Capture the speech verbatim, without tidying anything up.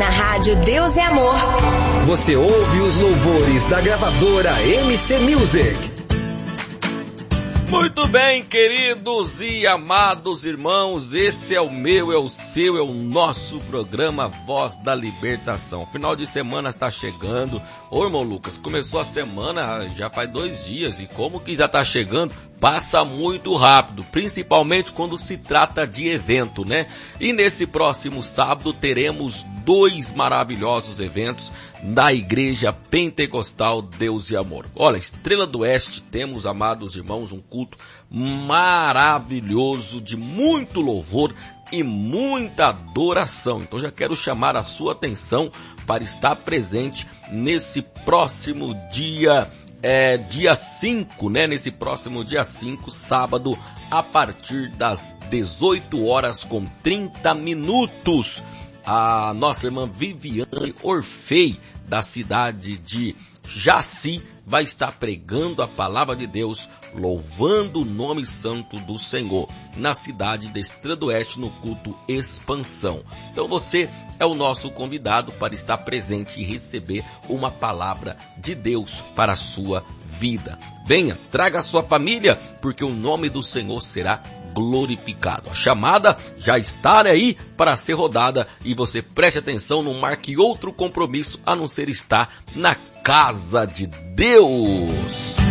Na rádio Deus é Amor. Você ouve os louvores da gravadora M C Music. Muito bem, queridos e amados irmãos, esse é o meu, é o seu, é o nosso programa Voz da Libertação. Final de semana está chegando. Ô, irmão Lucas, começou a semana já faz dois dias e como que já está chegando? Passa muito rápido, principalmente quando se trata de evento, né? E nesse próximo sábado teremos dois maravilhosos eventos da Igreja Pentecostal Deus e Amor. Olha, Estrela do Oeste, temos, amados irmãos, um culto maravilhoso, de muito louvor e muita adoração. Então já quero chamar a sua atenção para estar presente nesse próximo dia É dia cinco, né? Nesse próximo dia cinco, sábado, a partir das dezoito horas com trinta minutos. A nossa irmã Viviane Orfei, da cidade de Jaci, vai estar pregando a palavra de Deus, louvando o nome santo do Senhor, na cidade de Estrela do Oeste, no culto Expansão. Então você é o nosso convidado para estar presente e receber uma palavra de Deus para a sua vida. Venha, traga a sua família, porque o nome do Senhor será glorificado. A chamada já está aí para ser rodada e você preste atenção, não marque outro compromisso a não ser estar na casa de Deus.